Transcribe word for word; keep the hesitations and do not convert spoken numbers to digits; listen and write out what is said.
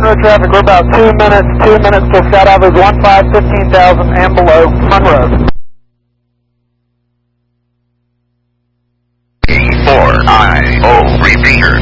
Monroe traffic, we're about two minutes, two minutes till Skydive is one five, fifteen thousand and below Monroe. four I O repeater.